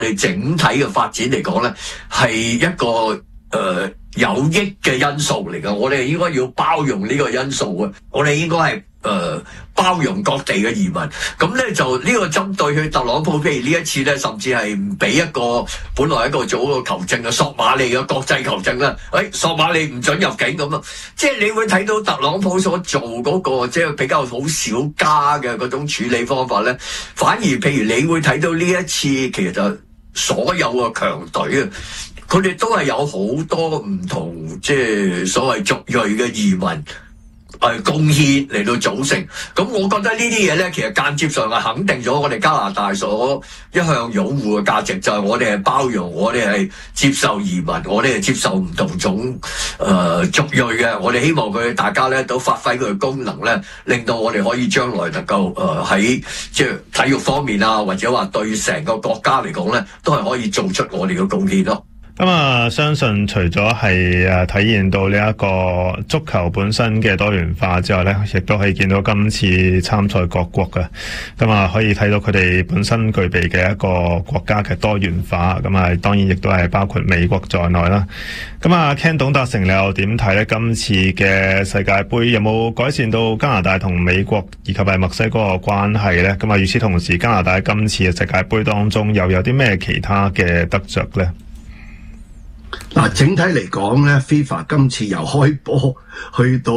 哋整體嘅發展嚟講咧，係一個有益嘅因素嚟㗎。我哋應該要包容呢個因素嘅，我哋應該係包容各地嘅移民。咁咧就呢個針對佢特朗普，譬如呢一次咧，甚至係唔俾一個本來一個做一個球證嘅索馬利嘅國際球證啦，索馬利唔准入境咁啊！即係你會睇到特朗普所做嗰個即係比較好小家嘅嗰種處理方法咧，反而譬如你會睇到呢一次其實就所有嘅強隊啊，佢哋都係有好多唔同即係所謂族裔嘅移民貢獻嚟到組成。咁我覺得呢啲嘢咧，其實間接上係肯定咗我哋加拿大所一向擁護嘅價值，就係我哋係包容，我哋係接受移民，我哋係接受唔同種族裔嘅。我哋希望佢大家咧都發揮佢嘅功能咧，令到我哋可以將來能夠喺即係體育方面啊，或者話對成個國家嚟講咧，都係可以做出我哋嘅貢獻咯。 咁啊，相信除咗係體現到呢一個足球本身嘅多元化之外咧，亦都可以見到今次參賽各國嘅，咁啊可以睇到佢哋本身具備嘅一個國家嘅多元化。咁啊，當然亦都係包括美國在內啦。咁啊 Ken 董達成，你又點睇咧？今次嘅世界盃有冇改善到加拿大同美國以及係墨西哥嘅關係咧？咁啊，與此同時，加拿大今次嘅世界盃當中又有啲咩其他嘅得着咧？ 嗱，整體嚟講咧 ，FIFA 今次由開波去到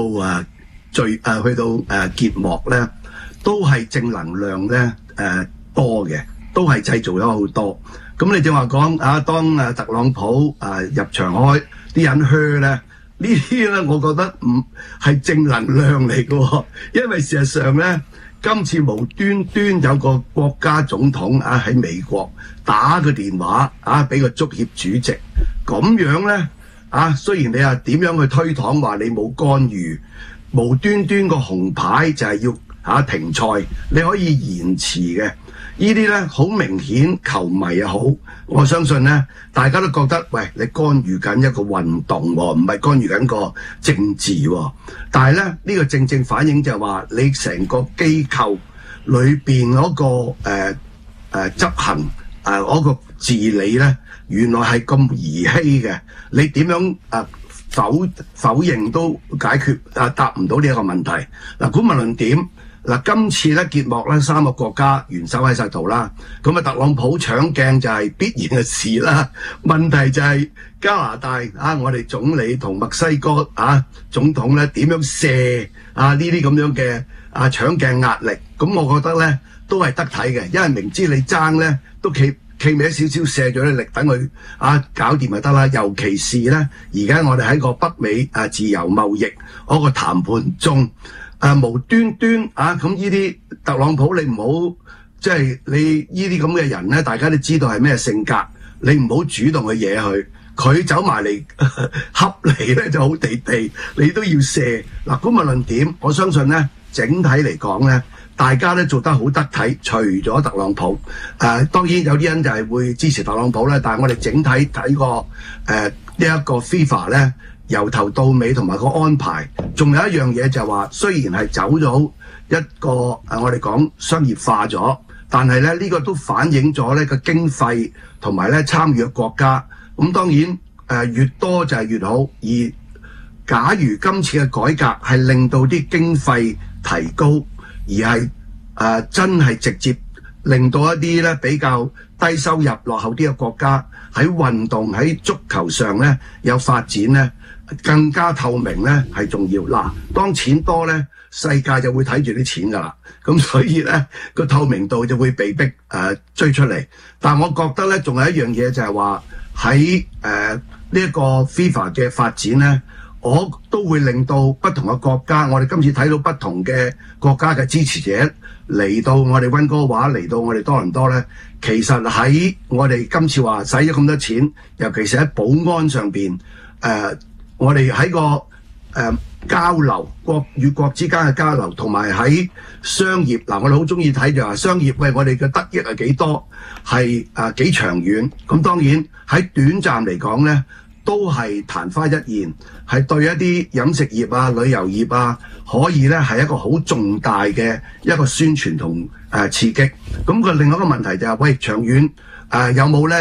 結幕咧，都係正能量咧多嘅，都係製造咗好多。咁你正話講啊，當特朗普入場開啲人噓咧，呢啲咧我覺得唔係正能量嚟嘅，因為事實上咧，今次無端端有個國家總統喺美國打個電話俾個足協主席。咁樣咧雖然你話點樣去推搪話你冇干預，無端端個紅牌就係要停賽，你可以延遲嘅。呢啲咧好明顯，球迷又好，我相信咧大家都覺得，喂，你干預緊一個運動喎，唔係干預緊個政治喎。但係咧呢個正正反映就係話你成個機構裏邊嗰個執行嗰個治理咧，原來係咁兒戲嘅，你點樣否認都解決答唔到呢一個問題。嗱，估無論點，今次咧結幕咧3個國家元首喺晒度啦，咁特朗普搶鏡就係必然嘅事啦。問題就係加拿大我哋總理同墨西哥總統咧點樣卸呢啲咁樣嘅搶鏡壓力，咁我覺得咧都係得睇嘅，因為明知你爭咧都企尾一少少卸咗啲力，等佢搞掂就得啦。尤其是咧，而家我哋喺個北美自由貿易嗰個談判中，無端端咁呢啲特朗普，你唔好即係你呢啲咁嘅人咧，大家都知道係咩性格，你唔好主動去惹佢走埋嚟恰你咧就好地地，你都要卸。嗱，咁無論點，我相信咧整體嚟講咧，大家都做得好得體，除咗特朗普。當然有啲人就係會支持特朗普咧，但係我哋整體睇過呢一個 FIFA 咧，由頭到尾同埋個安排，仲有一樣嘢就係話，雖然係走咗一個我哋講商業化咗，但係咧呢個都反映咗呢個經費同埋咧參與嘅國家。咁當然越多就係越好。而假如今次嘅改革係令到啲經費提高，而係真係直接令到一啲咧比較低收入落後啲嘅國家喺運動喺足球上咧有發展咧，更加透明咧係重要。嗱，當錢多咧，世界就會睇住啲錢㗎啦，咁所以咧個透明度就會被逼追出嚟。但我覺得咧仲有一樣嘢就係話喺呢一個 FIFA 嘅發展咧，我都會令到不同嘅國家，我哋今次睇到不同嘅國家嘅支持者嚟到我哋溫哥華，嚟到我哋多倫多咧，其實喺我哋今次話使咗咁多錢，尤其是喺保安上邊，我哋喺個交流，國與國之間嘅交流，同埋喺商業我哋好中意睇就話商業，喂，我哋嘅得益係幾多，係幾長遠。咁當然喺短暫嚟講咧，都係曇花一現，係對一啲飲食業旅遊業可以咧係一個好重大嘅一個宣傳同刺激。咁個另外一個問題就係，喂，長遠有冇咧？